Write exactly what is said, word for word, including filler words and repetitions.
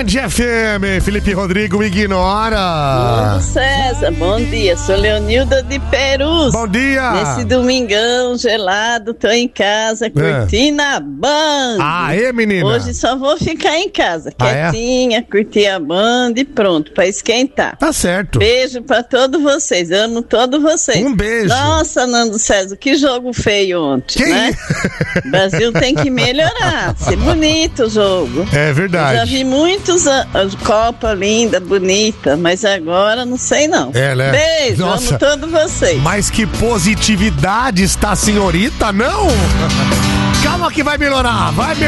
F M, Felipe Rodrigo ignora. Bom, César, bom dia, sou Leonilda de Perus. Bom dia. Nesse domingão gelado, tô em casa curtindo é. a Band. Aê, menina. Hoje só vou ficar em casa, ah, quietinha, é? curtir a Band e pronto, pra esquentar. Tá certo. Beijo pra todos vocês, amo todos vocês. Um beijo. Nossa, Nando César, que jogo feio ontem, que né? O Brasil tem que melhorar, ser bonito o jogo. É verdade. Eu já vi muitos a, a Copa linda, bonita, mas agora não sei não. É, né? Beijo, Nossa, amo todos vocês. Mas que positividade está a senhorita, não? Calma que vai melhorar, vai melhorar.